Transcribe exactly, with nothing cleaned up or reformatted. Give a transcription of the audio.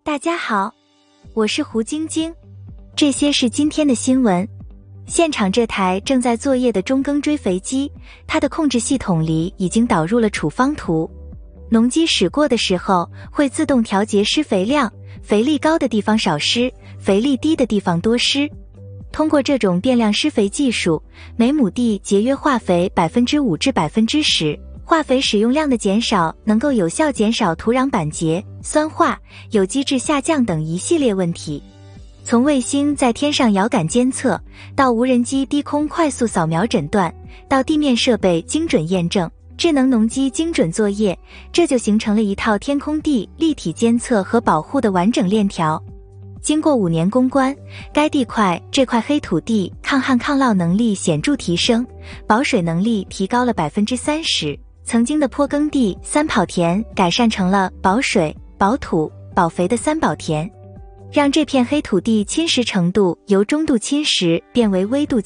大家好，我是胡晶晶，这些是今天的新闻。现场这台正在作业的中耕追肥机，它的控制系统里已经导入了处方图，农机驶过的时候会自动调节施肥量，肥力高的地方少施，肥力低的地方多施。通过这种变量施肥技术，每亩地节约化肥 百分之五 至 百分之十， 化肥使用量的减少能够有效减少土壤板结、酸化、有机质下降等一系列问题。从卫星在天上遥感监测，到无人机低空快速扫描诊断，到地面设备精准验证，智能农机精准作业，这就形成了一套天空地立体监测和保护的完整链条。经过五年攻关，该地块这块黑土地抗旱抗涝能力显著提升，保水能力提高了 百分之三十， 曾经的坡耕地、三跑田改善成了保水、保土、保肥的三保田，让这片黑土地侵蚀程度由中度侵蚀变为微度